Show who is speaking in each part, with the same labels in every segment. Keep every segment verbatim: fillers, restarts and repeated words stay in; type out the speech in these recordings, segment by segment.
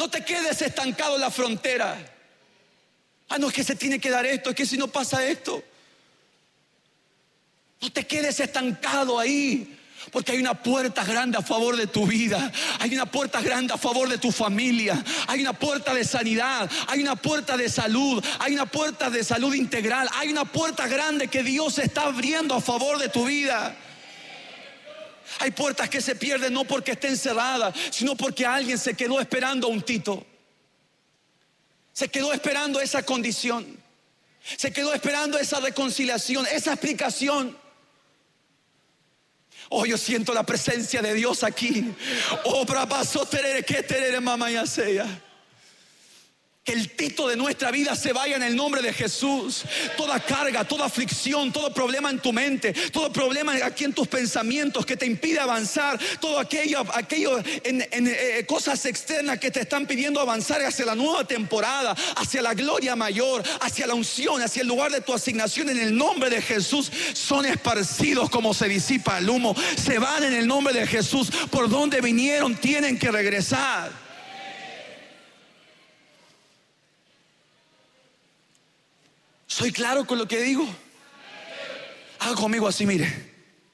Speaker 1: No te quedes estancado en la frontera. Ah, no, es que se tiene que dar esto, es que si no pasa esto. No te quedes estancado ahí, porque hay una puerta grande a favor de tu vida. Hay una puerta grande a favor de tu familia. Hay una puerta de sanidad. Hay una puerta de salud. Hay una puerta de salud integral. Hay una puerta grande que Dios está abriendo a favor de tu vida. Hay puertas que se pierden no porque estén cerradas, sino porque alguien se quedó esperando a un Tito. Se quedó esperando esa condición. Se quedó esperando esa reconciliación, esa explicación. Oh, yo siento la presencia de Dios aquí. Oh, pasó terere que terere mamá ya sea. Que el Tito de nuestra vida se vaya en el nombre de Jesús. Toda carga, toda aflicción, todo problema en tu mente, todo problema aquí en tus pensamientos que te impide avanzar, todo aquello, aquello en, en eh, cosas externas que te están pidiendo avanzar hacia la nueva temporada, hacia la gloria mayor, hacia la unción, hacia el lugar de tu asignación, en el nombre de Jesús, son esparcidos como se disipa el humo. Se van en el nombre de Jesús. Por donde vinieron tienen que regresar. ¿Soy claro con lo que digo? Haga conmigo así, mire.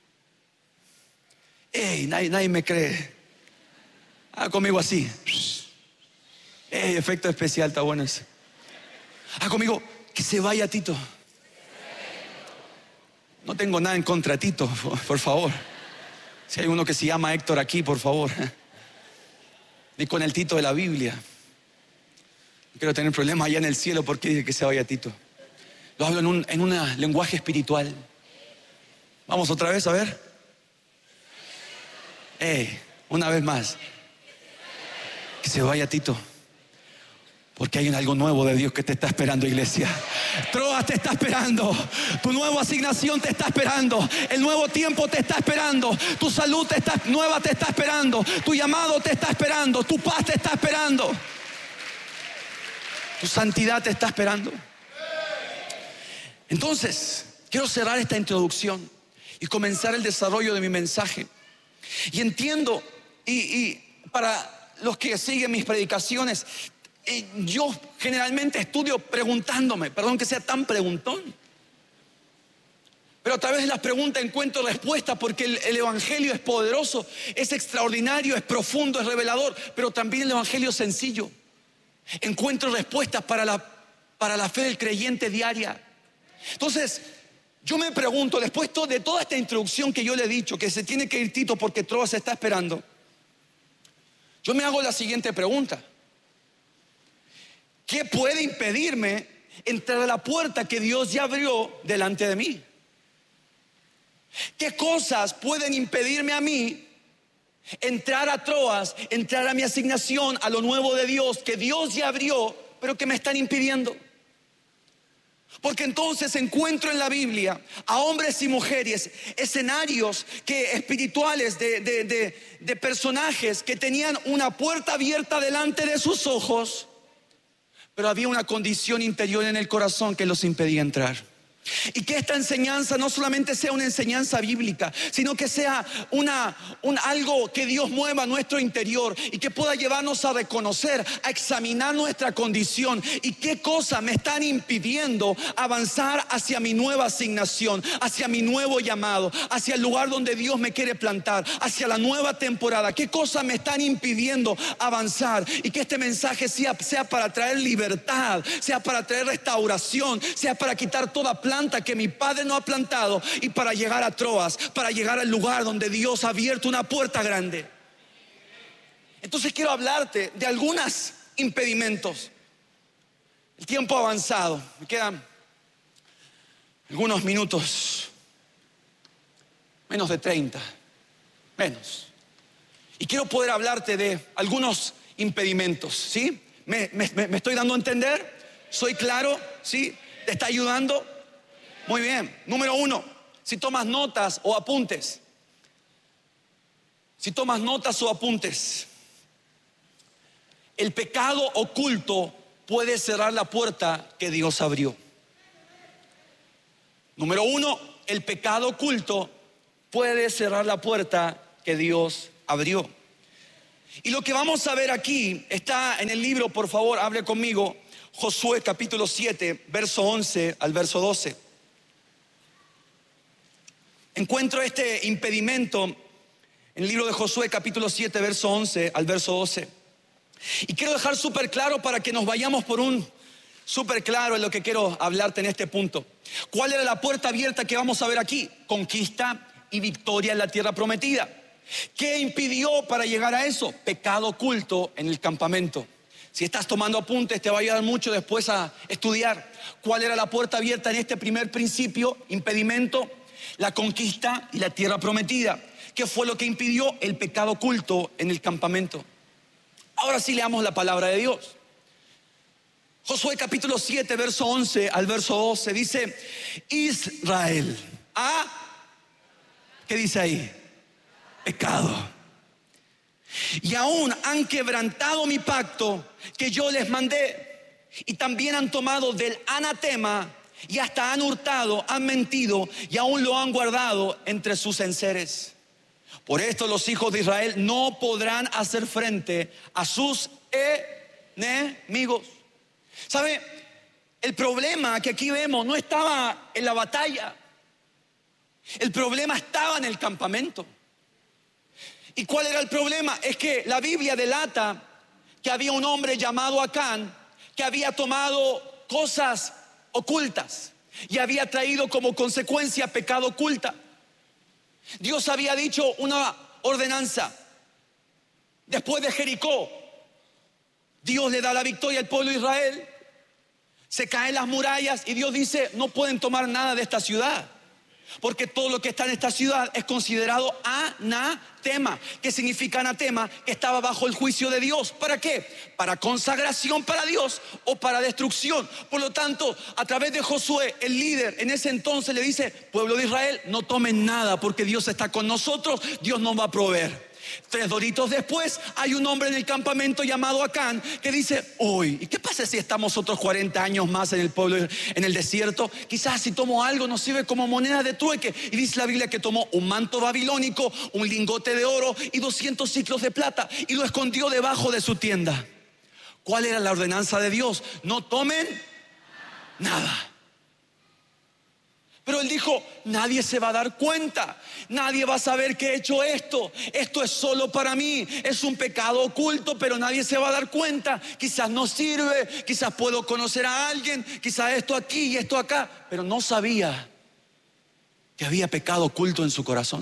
Speaker 1: Ey, nadie, nadie me cree. Haga conmigo así. Ey, efecto especial, está bueno ese. Haga conmigo, que se vaya Tito. No tengo nada en contra de Tito, por favor. Si hay uno que se llama Héctor aquí, por favor. Ni con el Tito de la Biblia. No quiero tener problemas allá en el cielo porque dice que se vaya Tito. Lo hablo en un en un lenguaje espiritual. Vamos otra vez, a ver. Hey, una vez más. Que se vaya Tito. Porque hay algo nuevo de Dios que te está esperando, iglesia. Troas te está esperando. Tu nueva asignación te está esperando. El nuevo tiempo te está esperando. Tu salud te está, nueva te está esperando. Tu llamado te está esperando. Tu paz te está esperando. Tu santidad te está esperando. Entonces, quiero cerrar esta introducción y comenzar el desarrollo de mi mensaje. Y entiendo, y, y para los que siguen mis predicaciones, eh, yo generalmente estudio preguntándome, perdón que sea tan preguntón, pero a través de las preguntas encuentro respuesta, porque el, el evangelio es poderoso, es extraordinario, es profundo, es revelador, pero también el evangelio es sencillo. Encuentro respuestas para la, para la fe del creyente diaria. Entonces, yo me pregunto, después de toda esta introducción que yo le he dicho, que se tiene que ir Tito porque Troas se está esperando, yo me hago la siguiente pregunta: ¿qué puede impedirme entrar a la puerta que Dios ya abrió delante de mí? ¿Qué cosas pueden impedirme a mí entrar a Troas, entrar a mi asignación, a lo nuevo de Dios que Dios ya abrió, pero que me están impidiendo? Porque entonces encuentro en la Biblia a hombres y mujeres, escenarios que, espirituales de, de, de, de personajes que tenían una puerta abierta delante de sus ojos, pero había una condición interior en el corazón que los impedía entrar. Y que esta enseñanza no solamente sea una enseñanza bíblica, sino que sea una, un, algo que Dios mueva a nuestro interior y que pueda llevarnos a reconocer, a examinar nuestra condición y qué cosas me están impidiendo avanzar hacia mi nueva asignación, hacia mi nuevo llamado, hacia el lugar donde Dios me quiere plantar, hacia la nueva temporada. Qué cosas me están impidiendo avanzar, y que este mensaje sea, sea para traer libertad, sea para traer restauración, sea para quitar toda planta que mi padre no ha plantado, y para llegar a Troas, para llegar al lugar donde Dios ha abierto una puerta grande. Entonces quiero hablarte de algunos impedimentos. El tiempo ha avanzado, me quedan algunos minutos, menos de treinta, menos. Y quiero poder hablarte de algunos impedimentos, ¿sí? ¿Me, me, me estoy dando a entender? ¿Soy claro? ¿Sí? ¿Te está ayudando? Muy bien. Número uno, si tomas notas o apuntes. Si tomas notas o apuntes. El pecado oculto puede cerrar la puerta que Dios abrió. Número uno, el pecado oculto puede cerrar la puerta que Dios abrió. Y lo que vamos a ver aquí está en el libro, por favor, hable conmigo, Josué capítulo siete, verso once al verso doce. Encuentro este impedimento en el libro de Josué capítulo siete, verso once al verso doce. Y quiero dejar súper claro para que nos vayamos por un súper claro en lo que quiero hablarte en este punto. ¿Cuál era la puerta abierta que vamos a ver aquí? Conquista y victoria en la tierra prometida. ¿Qué impidió para llegar a eso? Pecado oculto en el campamento. Si estás tomando apuntes, te va a ayudar mucho después a estudiar. ¿Cuál era la puerta abierta en este primer principio? Impedimento, la conquista y la tierra prometida. ¿Qué fue lo que impidió? El pecado oculto en el campamento. Ahora sí leamos la palabra de Dios. Josué capítulo siete, verso once al verso doce dice: Israel, ¿ah? ¿Qué dice ahí? Pecado. Y aún han quebrantado mi pacto que yo les mandé, y también han tomado del anatema, y hasta han hurtado, han mentido, y aún lo han guardado entre sus enseres. Por esto los hijos de Israel no podrán hacer frente a sus enemigos. ¿Sabe? El problema que aquí vemos no estaba en la batalla. El problema estaba en el campamento. ¿Y cuál era el problema? Es que la Biblia delata que había un hombre llamado Acán que había tomado cosas ocultas y había traído como consecuencia pecado oculta. Dios había dicho una ordenanza. Después de Jericó, Dios le da la victoria al pueblo de Israel. Se caen las murallas y Dios dice: no pueden tomar nada de esta ciudad, porque todo lo que está en esta ciudad es considerado anatema. ¿Qué significa anatema? Que estaba bajo el juicio de Dios. ¿Para qué? Para consagración para Dios o para destrucción. Por lo tanto, a través de Josué, el líder en ese entonces le dice: pueblo de Israel, no tomen nada, porque Dios está con nosotros, Dios nos va a proveer. Tres doritos después hay un hombre en el campamento llamado Acán que dice: uy, ¿y qué pasa si estamos otros cuarenta años más en el pueblo, en el desierto? Quizás si tomo algo nos sirve como moneda de trueque. Y dice la Biblia que tomó un manto babilónico, un lingote de oro y doscientos ciclos de plata y lo escondió debajo de su tienda. ¿Cuál era la ordenanza de Dios? No tomen nada. Pero él dijo: nadie se va a dar cuenta, nadie va a saber que he hecho esto. Esto es solo para mí, es un pecado oculto, pero nadie se va a dar cuenta. Quizás no sirve, quizás puedo conocer a alguien, quizás esto aquí y esto acá. Pero no sabía que había pecado oculto en su corazón.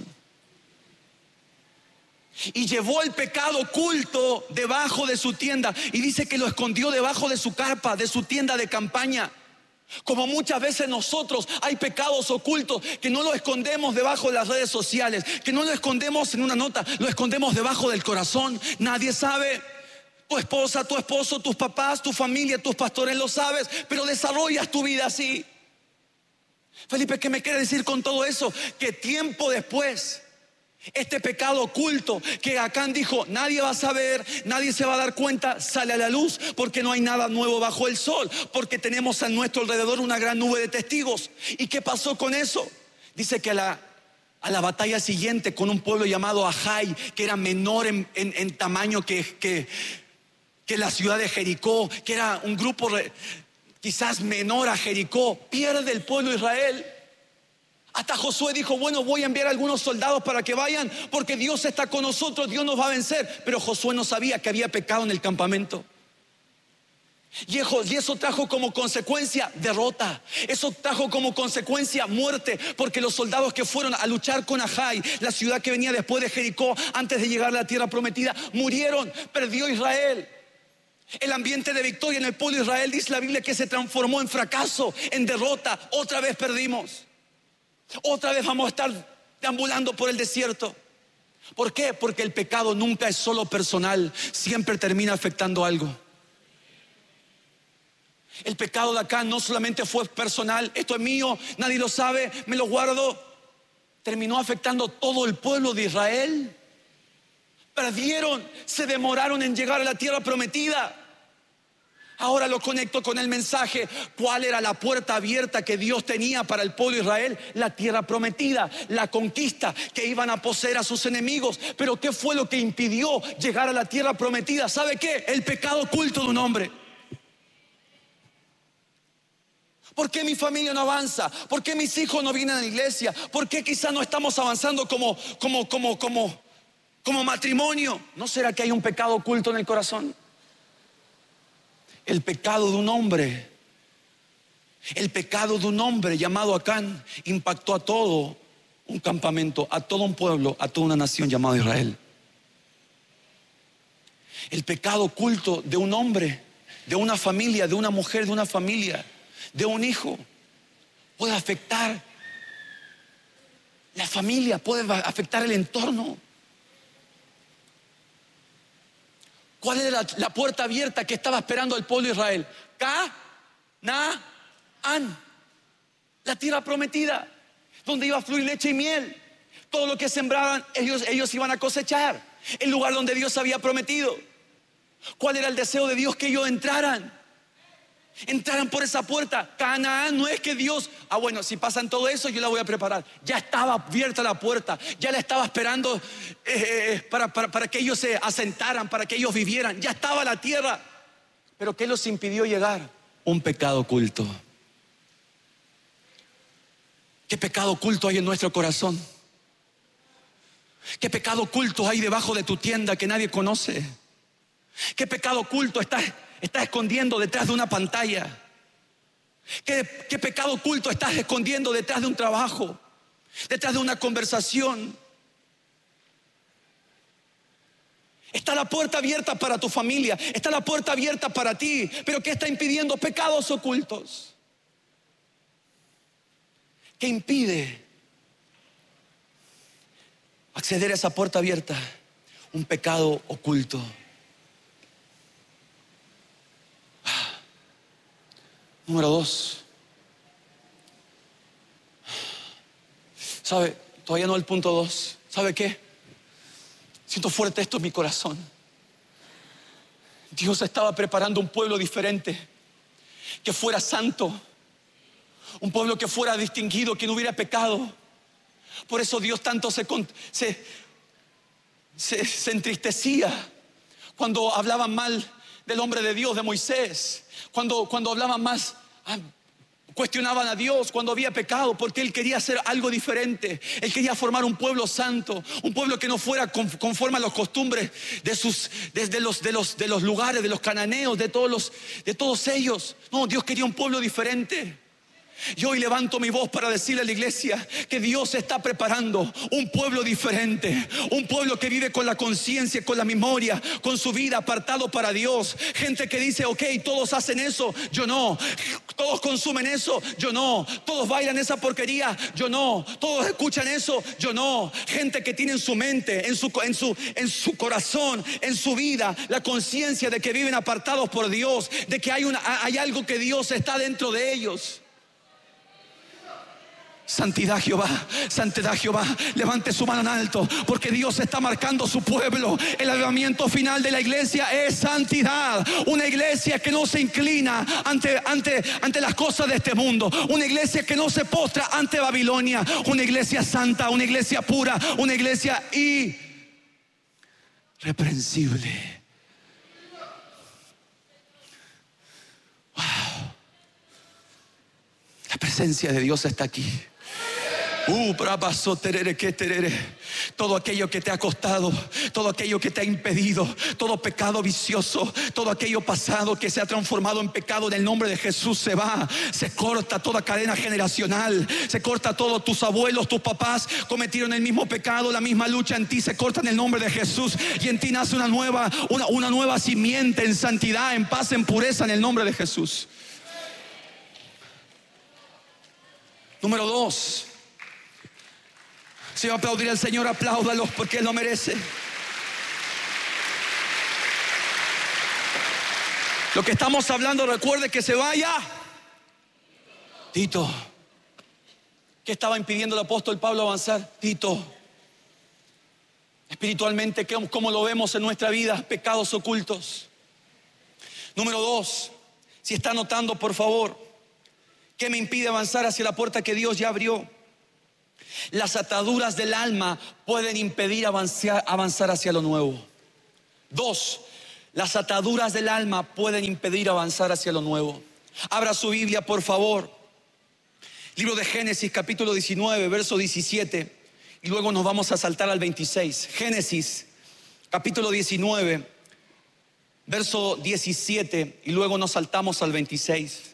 Speaker 1: Y llevó el pecado oculto debajo de su tienda. Y dice que lo escondió debajo de su carpa, de su tienda de campaña. Como muchas veces nosotros hay pecados ocultos que no lo escondemos debajo de las redes sociales, que no lo escondemos en una nota, lo escondemos debajo del corazón. Nadie sabe. Tu esposa, tu esposo, tus papás, tu familia, tus pastores lo sabes, pero desarrollas tu vida así. Felipe, ¿qué me quiere decir con todo eso? Que tiempo después, este pecado oculto que Acán dijo: nadie va a saber, nadie se va a dar cuenta, sale a la luz, porque no hay nada nuevo bajo el sol, porque tenemos a nuestro alrededor una gran nube de testigos. ¿Y qué pasó con eso? Dice que a la, a la batalla siguiente, con un pueblo llamado Ajai, que era menor en, en, en tamaño que, que, que la ciudad de Jericó, que era un grupo re, quizás menor a Jericó, pierde el pueblo de Israel. Hasta Josué dijo: bueno, voy a enviar a algunos soldados para que vayan, porque Dios está con nosotros, Dios nos va a vencer. Pero Josué no sabía que había pecado en el campamento. Y eso trajo como consecuencia derrota. Eso trajo como consecuencia muerte, porque los soldados que fueron a luchar con Ajai, la ciudad que venía después de Jericó, antes de llegar a la tierra prometida, murieron. Perdió Israel. El ambiente de victoria en el pueblo de Israel, dice la Biblia, que se transformó en fracaso, en derrota. Otra vez perdimos. Otra vez vamos a estar deambulando por el desierto. ¿Por qué? Porque el pecado nunca es solo personal, siempre termina afectando algo. El pecado de acá no solamente fue personal: esto es mío, nadie lo sabe, me lo guardo. Terminó afectando todo el pueblo de Israel. Perdieron, se demoraron en llegar a la tierra prometida. Ahora lo conecto con el mensaje. ¿Cuál era la puerta abierta que Dios tenía para el pueblo de Israel? La tierra prometida, la conquista, que iban a poseer a sus enemigos. Pero ¿qué fue lo que impidió llegar a la tierra prometida? ¿Sabe qué? El pecado oculto de un hombre. ¿Por qué mi familia no avanza? ¿Por qué mis hijos no vienen a la iglesia? ¿Por qué quizás no estamos avanzando como, como, como, como, como matrimonio? ¿No será que hay un pecado oculto en el corazón? El pecado de un hombre, el pecado de un hombre llamado Acán impactó a todo un campamento, a todo un pueblo, a toda una nación llamada Israel. El pecado oculto de un hombre, de una familia, de una mujer, de una familia, de un hijo, puede afectar la familia, puede afectar el entorno. ¿Cuál era la, la puerta abierta que estaba esperando el pueblo de Israel? Canaán, la tierra prometida, donde iba a fluir leche y miel. Todo lo que sembraban, ellos, ellos iban a cosechar. El lugar donde Dios había prometido. ¿Cuál era el deseo de Dios? Que ellos entraran. Entraran por esa puerta. Canaán no es que Dios, ah bueno, si pasan todo eso yo la voy a preparar. Ya estaba abierta la puerta, ya la estaba esperando eh, para, para, para que ellos se asentaran, para que ellos vivieran. Ya estaba la tierra. Pero ¿qué los impidió llegar? Un pecado oculto. ¿Qué pecado oculto hay en nuestro corazón? ¿Qué pecado oculto hay debajo de tu tienda que nadie conoce? ¿Qué pecado oculto estás Estás escondiendo detrás de una pantalla? ¿Qué, ¿Qué pecado oculto estás escondiendo detrás de un trabajo? Detrás de una conversación. Está la puerta abierta para tu familia. Está la puerta abierta para ti. Pero ¿qué está impidiendo? Pecados ocultos. ¿Qué impide acceder a esa puerta abierta? Un pecado oculto. Número dos. ¿Sabe? Todavía no el punto dos. ¿Sabe qué? Siento fuerte esto en mi corazón. Dios estaba preparando un pueblo diferente, que fuera santo, un pueblo que fuera distinguido, que no hubiera pecado. Por eso Dios tanto se, se, se, se entristecía cuando hablaban mal del hombre de Dios, de Moisés. Cuando, cuando hablaban más, ah, cuestionaban a Dios cuando había pecado, porque Él quería hacer algo diferente. Él quería formar un pueblo santo, un pueblo que no fuera conforme a las costumbres de, sus, de, de, los, de, los, de los lugares, de los cananeos, de todos, los, de todos ellos. No, Dios quería un pueblo diferente. Yo hoy levanto mi voz para decirle a la iglesia que Dios está preparando un pueblo diferente, un pueblo que vive con la conciencia, con la memoria, con su vida apartado para Dios. Gente que dice, ok, todos hacen eso, yo no. Todos consumen eso, yo no. Todos bailan esa porquería, yo no. Todos escuchan eso, yo no. Gente que tiene en su mente, en su, en su, en su corazón, en su vida, la conciencia de que viven apartados por Dios, de que hay, una, hay algo que Dios está dentro de ellos. Santidad Jehová, santidad Jehová. Levante su mano en alto, porque Dios está marcando su pueblo. El avivamiento final de la iglesia es santidad. Una iglesia que no se inclina ante, ante, ante las cosas de este mundo. Una iglesia que no se postra ante Babilonia. Una iglesia santa, una iglesia pura, una iglesia irreprensible. Wow. La presencia de Dios está aquí. Uh, todo aquello que te ha costado, todo aquello que te ha impedido, todo pecado vicioso, todo aquello pasado que se ha transformado en pecado, en el nombre de Jesús se va, se corta toda cadena generacional, se corta todo. Tus abuelos, tus papás cometieron el mismo pecado, la misma lucha en ti se corta en el nombre de Jesús, y en ti nace una nueva, una, una nueva simiente en santidad, en paz, en pureza, en el nombre de Jesús. Número dos. Si va a aplaudir al Señor, apláudalos porque Él lo merece. Lo que estamos hablando, recuerde que se vaya Tito. ¿Qué estaba impidiendo el apóstol Pablo avanzar? Tito. Espiritualmente, ¿cómo lo vemos en nuestra vida? Pecados ocultos. Número dos, Si está anotando, por favor, ¿qué me impide avanzar hacia la puerta que Dios ya abrió? Las ataduras del alma pueden impedir avanzar, avanzar hacia lo nuevo. Dos, las ataduras del alma pueden impedir avanzar hacia lo nuevo. Abra su Biblia, por favor. Libro de Génesis, capítulo diecinueve, verso diecisiete. Y luego nos vamos a saltar al veintiséis. Génesis, capítulo diecinueve, verso diecisiete. Y luego nos saltamos al veintiséis.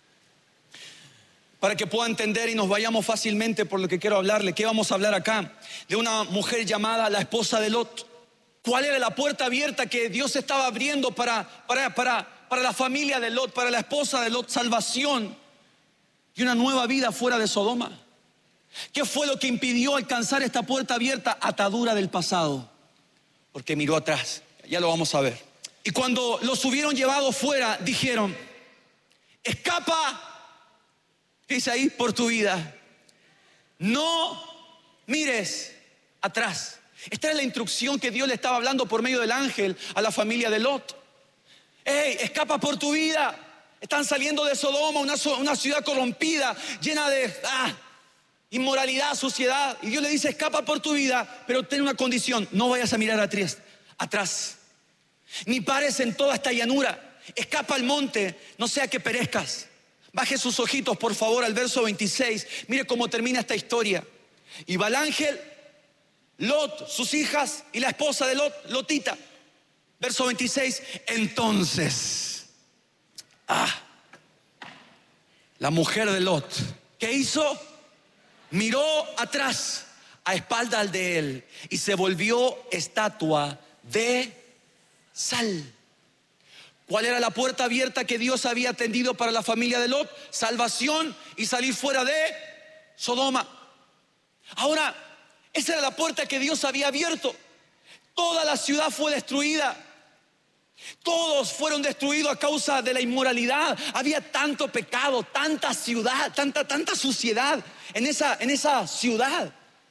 Speaker 1: Para que pueda entender y nos vayamos fácilmente por lo que quiero hablarle. ¿Qué vamos a hablar acá? De una mujer llamada la esposa de Lot. ¿Cuál era la puerta abierta que Dios estaba abriendo para, para, para, para la familia de Lot, para la esposa de Lot? Salvación y una nueva vida fuera de Sodoma. ¿Qué fue lo que impidió alcanzar esta puerta abierta? Atadura del pasado, porque miró atrás. Ya lo vamos a ver. Y cuando los hubieron llevado fuera, dijeron: escapa, dice ahí, por tu vida. No mires atrás. Esta es la instrucción que Dios le estaba hablando por medio del ángel a la familia de Lot. Hey, escapa por tu vida. Están saliendo de Sodoma, una, una ciudad corrompida, llena de ah, inmoralidad, suciedad. Y Dios le dice: escapa por tu vida, pero ten una condición: no vayas a mirar atrás, atrás, ni pares en toda esta llanura. Escapa al monte, no sea que perezcas. Baje sus ojitos, por favor, al verso veintiséis. Mire cómo termina esta historia. Y va el ángel, Lot, sus hijas y la esposa de Lot, Lotita. Verso veintiséis. Entonces, ah, la mujer de Lot, ¿qué hizo? Miró atrás, a espaldas de él, y se volvió estatua de sal. ¿Cuál era la puerta abierta que Dios había tendido para la familia de Lot? Salvación y salir fuera de Sodoma. Ahora, esa era la puerta que Dios había abierto. Toda la ciudad fue destruida. Todos fueron destruidos a causa de la inmoralidad. Había tanto pecado, tanta ciudad, tanta, tanta suciedad en esa, en esa ciudad.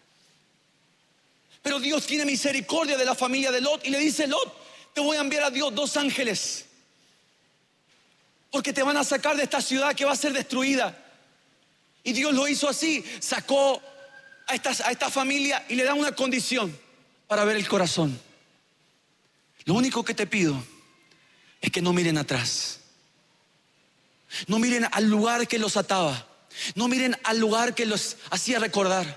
Speaker 1: Pero Dios tiene misericordia de la familia de Lot y le dice: Lot, te voy a enviar a Dios dos ángeles, porque te van a sacar de esta ciudad que va a ser destruida. Y Dios lo hizo así. Sacó a esta, a esta familia y le da una condición para ver el corazón. Lo único que te pido es que no miren atrás. No miren al lugar que los ataba. No miren al lugar que los hacía recordar.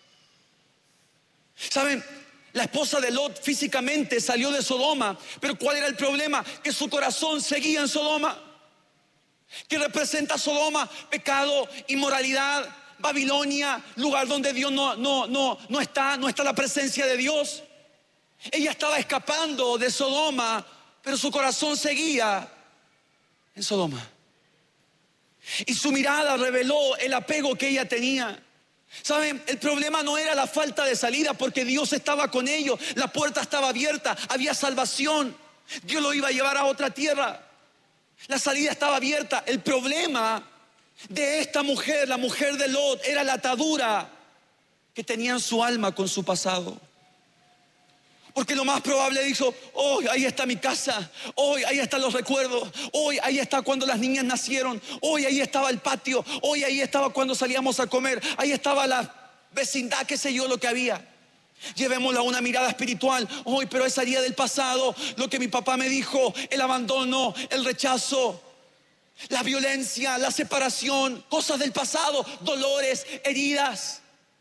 Speaker 1: ¿Saben? La esposa de Lot físicamente salió de Sodoma, pero ¿cuál era el problema? Que su corazón seguía en Sodoma. ¿Qué representa Sodoma? Pecado, inmoralidad, Babilonia, lugar donde Dios no, no, no, no está, no está la presencia de Dios. Ella estaba escapando de Sodoma, pero su corazón seguía en Sodoma. Y su mirada reveló el apego que ella tenía. ¿Saben? El problema no era la falta de salida, porque Dios estaba con ellos. La puerta estaba abierta, había salvación. Dios lo iba a llevar a otra tierra. La salida estaba abierta. El problema de esta mujer, la mujer de Lot, era la atadura que tenía en su alma con su pasado. Porque lo más probable dijo: hoy, oh, ahí está mi casa. Hoy, oh, ahí están los recuerdos. Hoy, oh, ahí está cuando las niñas nacieron. Hoy, ahí estaba el patio. Hoy, ahí estaba cuando salíamos a comer. Ahí estaba la vecindad, qué sé yo, lo que había. Llevémosla a una mirada espiritual. Hoy, pero esa día del pasado, lo que mi papá me dijo, el abandono, el rechazo, la violencia, la separación, cosas del pasado, dolores, heridas.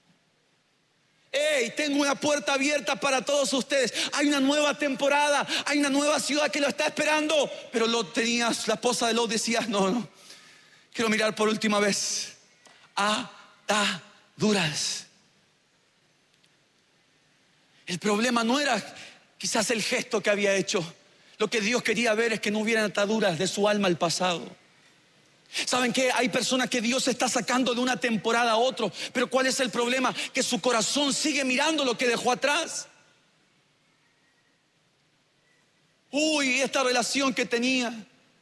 Speaker 1: Hey, tengo una puerta abierta para todos ustedes. Hay una nueva temporada, hay una nueva ciudad que lo está esperando. Pero Lot tenías, la esposa de Lot decía: no, no, quiero mirar por última vez. Ataduras. El problema no era quizás el gesto que había hecho. Lo que Dios quería ver es que no hubieran ataduras de su alma al pasado. ¿Saben qué? Hay personas que Dios está sacando de una temporada a otra, pero ¿cuál es el problema? Que su corazón sigue mirando lo que dejó atrás. Uy, esta relación que tenía.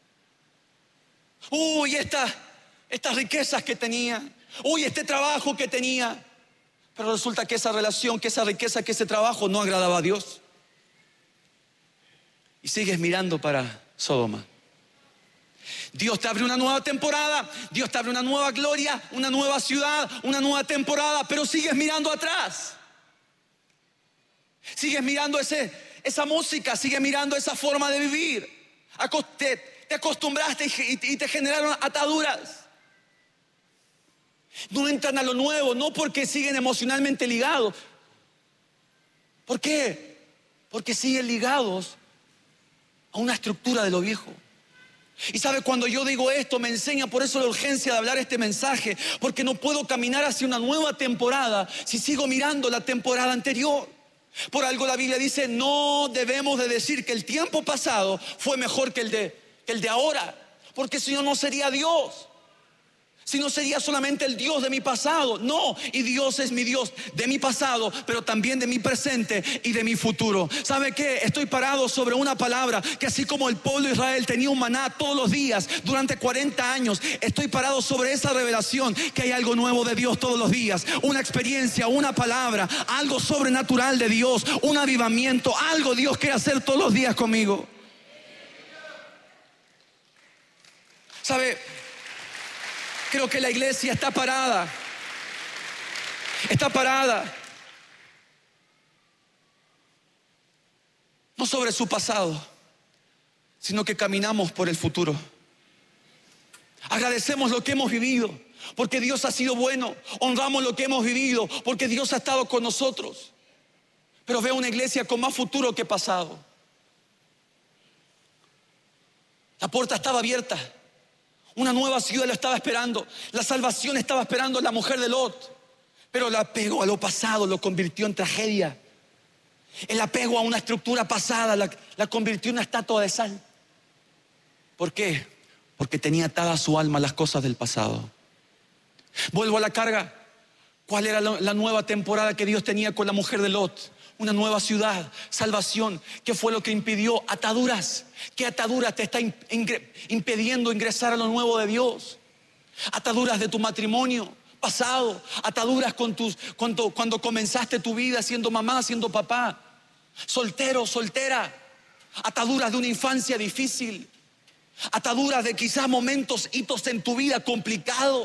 Speaker 1: Uy, esta, estas riquezas que tenía. Uy, este trabajo que tenía. Pero resulta que esa relación, que esa riqueza, que ese trabajo no agradaba a Dios. Y sigues mirando para Sodoma. Dios te abre una nueva temporada, Dios te abre una nueva gloria, una nueva ciudad, una nueva temporada, pero sigues mirando atrás. Sigues mirando ese, esa música, sigues mirando esa forma de vivir. Te, te acostumbraste y, y te generaron ataduras. No entran a lo nuevo, no porque siguen emocionalmente ligados. ¿Por qué? Porque siguen ligados a una estructura de lo viejo. Y sabe, cuando yo digo esto, me enseña por eso la urgencia de hablar este mensaje, porque no puedo caminar hacia una nueva temporada si sigo mirando la temporada anterior. Por algo la Biblia dice: no debemos de decir que el tiempo pasado fue mejor que el de, que el de ahora, porque si no, no sería Dios. Si no, sería solamente el Dios de mi pasado. No, y Dios es mi Dios de mi pasado, pero también de mi presente y de mi futuro. ¿Sabe qué? Estoy parado sobre una palabra que, así como el pueblo de Israel tenía un maná todos los días durante cuarenta años, estoy parado sobre esa revelación que hay algo nuevo de Dios todos los días. Una experiencia, una palabra, algo sobrenatural de Dios, un avivamiento, algo Dios quiere hacer todos los días conmigo. ¿Sabe? Creo que la iglesia está parada. Está parada. No sobre su pasado, sino que caminamos por el futuro. Agradecemos lo que hemos vivido, porque Dios ha sido bueno. Honramos lo que hemos vivido, porque Dios ha estado con nosotros. Pero veo una iglesia con más futuro que pasado. La puerta estaba abierta. Una nueva ciudad lo estaba esperando. La salvación estaba esperando a la mujer de Lot. Pero el apego a lo pasado lo convirtió en tragedia. El apego a una estructura pasada la, la convirtió en una estatua de sal. ¿Por qué? Porque tenía atada su alma a las cosas del pasado. Vuelvo a la carga. ¿Cuál era la, la nueva temporada que Dios tenía con la mujer de Lot? Una nueva ciudad, salvación. ¿Qué fue lo que impidió? Ataduras. ¿Qué ataduras te está impidiendo ingresar a lo nuevo de Dios? Ataduras de tu matrimonio pasado, ataduras con tus, cuando, cuando comenzaste tu vida siendo mamá, siendo papá, soltero, soltera, ataduras de una infancia difícil, ataduras de quizás momentos, hitos en tu vida complicados,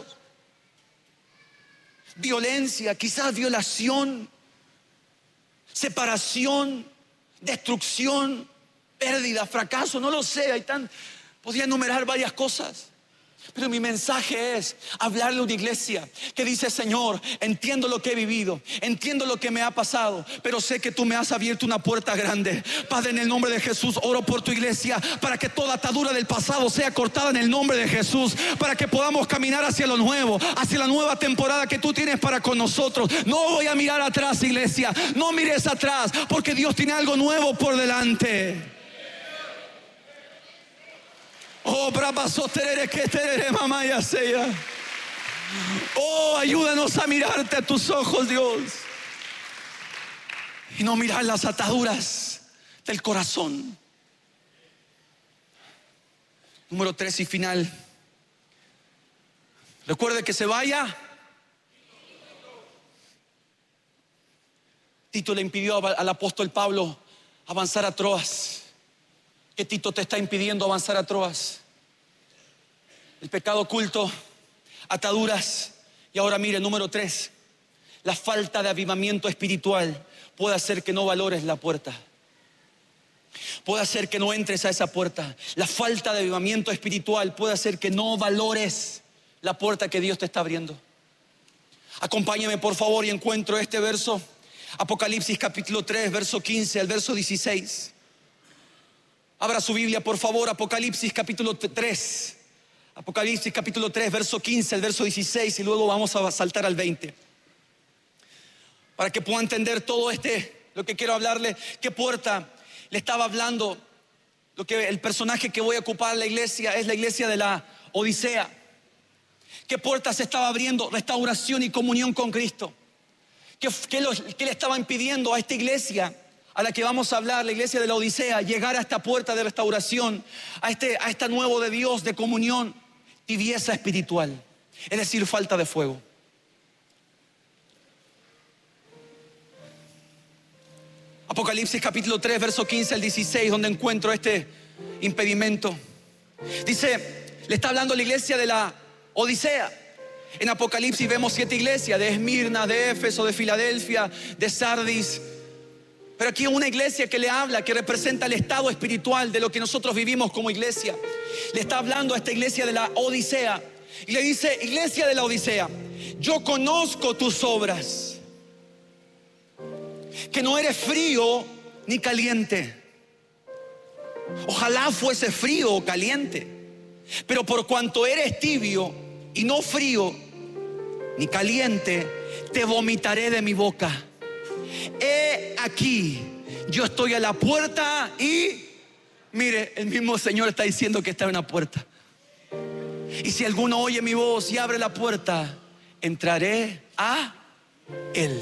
Speaker 1: violencia, quizás violación, separación, destrucción, pérdida, fracaso, no lo sé, hay tan, podría enumerar varias cosas. Pero mi mensaje es hablarle a una iglesia que dice: Señor, entiendo lo que he vivido, entiendo lo que me ha pasado, pero sé que tú me has abierto una puerta grande. Padre, en el nombre de Jesús, oro por tu iglesia para que toda atadura del pasado sea cortada en el nombre de Jesús, para que podamos caminar hacia lo nuevo, hacia la nueva temporada que tú tienes para con nosotros. No voy a mirar atrás, iglesia, no mires atrás, porque Dios tiene algo nuevo por delante. Oh, brava soterere que terere mamá ya sea. Oh, ayúdanos a mirarte a tus ojos, Dios, y no mirar las ataduras del corazón. Número tres y final. Recuerde que se vaya. Tito le impidió al apóstol Pablo avanzar a Troas. ¿Qué Tito te está impidiendo avanzar a Troas? El pecado oculto, ataduras. Y ahora mire, número tres, la falta de avivamiento espiritual puede hacer que no valores la puerta. Puede hacer que no entres a esa puerta. La falta de avivamiento espiritual puede hacer que no valores la puerta que Dios te está abriendo. Acompáñame por favor y encuentro este verso. Apocalipsis capítulo tres, verso quince al verso dieciséis. Abra su Biblia por favor, Apocalipsis capítulo tres. Apocalipsis capítulo tres, verso quince al verso dieciséis, y luego vamos a saltar al veinte. Para que pueda entender todo este, lo que quiero hablarle, qué puerta le estaba hablando. Lo que el personaje que voy a ocupar en la iglesia es la iglesia de la Odisea. ¿Qué puerta se estaba abriendo? Restauración y comunión con Cristo. ¿Qué, qué, lo, qué le estaba impidiendo a esta iglesia a la que vamos a hablar, la iglesia de la Odisea, llegar a esta puerta de restauración, a este, a esta nuevo de Dios, de comunión? Tibieza espiritual, es decir, falta de fuego. Apocalipsis capítulo tres, verso quince al dieciséis, donde encuentro este impedimento. Dice: le está hablando a la iglesia de la Odisea. En Apocalipsis vemos siete iglesias: de Esmirna, de Éfeso, de Filadelfia, de Sardis. Pero aquí una iglesia que le habla, que representa el estado espiritual de lo que nosotros vivimos como iglesia. Le está hablando a esta iglesia de la Odisea y le dice: iglesia de la Odisea, yo conozco tus obras, que no eres frío ni caliente. Ojalá fuese frío o caliente, pero por cuanto eres tibio y no frío ni caliente, te vomitaré de mi boca. He aquí, yo estoy a la puerta y, mire, el mismo Señor está diciendo que está en la puerta. Y si alguno oye mi voz y abre la puerta, entraré a Él.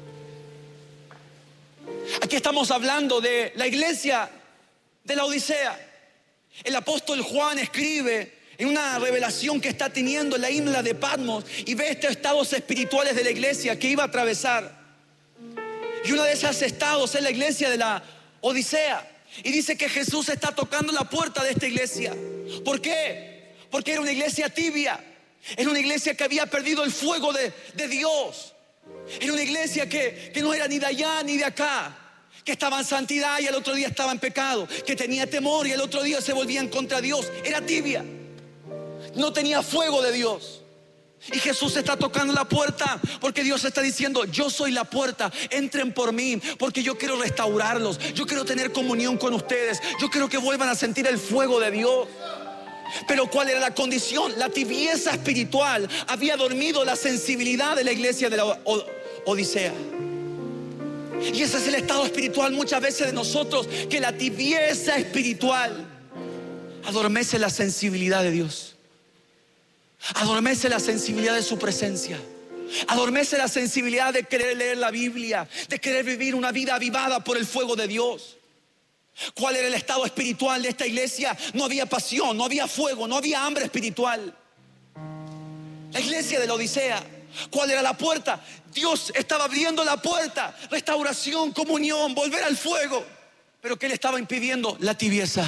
Speaker 1: Aquí estamos hablando de la iglesia de la Odisea. El apóstol Juan escribe en una revelación que está teniendo en la isla de Patmos y ve estos estados espirituales de la iglesia que iba a atravesar. Y uno de esos estados es la iglesia de la Odisea. Y dice que Jesús está tocando la puerta de esta iglesia. ¿Por qué? Porque era una iglesia tibia. Era una iglesia que había perdido el fuego de, de Dios. Era una iglesia que, que no era ni de allá ni de acá, que estaba en santidad y al otro día estaba en pecado, que tenía temor y al otro día se volvía en contra de Dios. Era tibia, no tenía fuego de Dios. Y Jesús está tocando la puerta porque Dios está diciendo: yo soy la puerta, entren por mí, porque yo quiero restaurarlos, yo quiero tener comunión con ustedes, yo quiero que vuelvan a sentir el fuego de Dios. Pero ¿cuál era la condición? La tibieza espiritual había dormido la sensibilidad de la iglesia de la Odisea. Y ese es el estado espiritual muchas veces de nosotros, que la tibieza espiritual adormece la sensibilidad de Dios, adormece la sensibilidad de su presencia, adormece la sensibilidad de querer leer la Biblia, de querer vivir una vida avivada por el fuego de Dios. ¿Cuál era el estado espiritual de esta iglesia? No había pasión, no había fuego, no había hambre espiritual. La iglesia de la Odisea, ¿cuál era la puerta? Dios estaba abriendo la puerta, restauración, comunión, volver al fuego. Pero ¿qué le estaba impidiendo? La tibieza.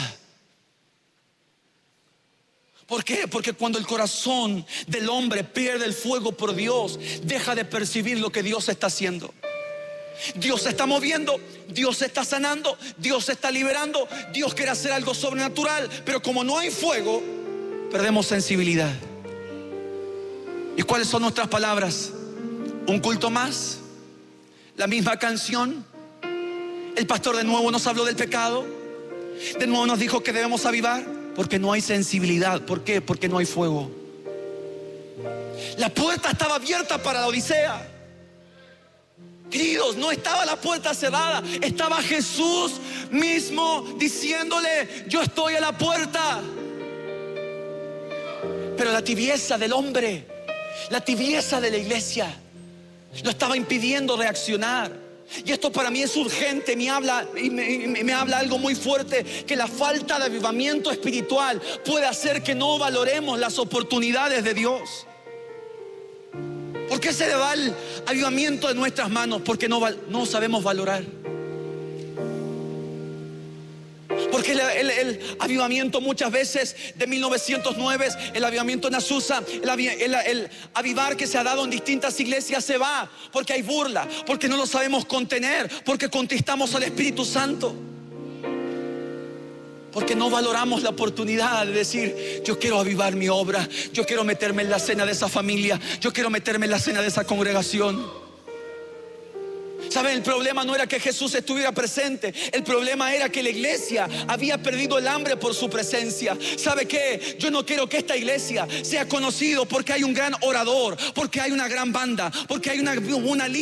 Speaker 1: ¿Por qué? Porque cuando el corazón del hombre pierde el fuego por Dios, deja de percibir lo que Dios está haciendo. Dios se está moviendo, Dios se está sanando, Dios se está liberando, Dios quiere hacer algo sobrenatural, pero como no hay fuego, perdemos sensibilidad. ¿Y cuáles son nuestras palabras? Un culto más, la misma canción. El pastor de nuevo nos habló del pecado, de nuevo nos dijo que debemos avivar, porque no hay sensibilidad. ¿Por qué? Porque no hay fuego. La puerta estaba abierta para la Odisea. Queridos, no estaba la puerta cerrada, estaba Jesús mismo diciéndole: yo estoy a la puerta. Pero la tibieza del hombre, la tibieza de la iglesia, lo estaba impidiendo reaccionar. Y esto para mí es urgente, me habla, y me, me, me habla algo muy fuerte, que la falta de avivamiento espiritual puede hacer que no valoremos las oportunidades de Dios. ¿Por qué se le va el avivamiento de nuestras manos? Porque no, no sabemos valorar. Porque el, el, el avivamiento muchas veces de mil novecientos nueve, el avivamiento en Azusa, el, el, el avivar que se ha dado en distintas iglesias se va porque hay burla, porque no lo sabemos contener, porque contestamos al Espíritu Santo, porque no valoramos la oportunidad de decir: yo quiero avivar mi obra, yo quiero meterme en la cena de esa familia, yo quiero meterme en la cena de esa congregación. ¿Saben? El problema no era que Jesús estuviera presente, el problema era que la iglesia había perdido el hambre por su presencia. ¿Sabe qué? Yo no quiero que esta iglesia sea conocido porque hay un gran orador, porque hay una gran banda, porque hay una, una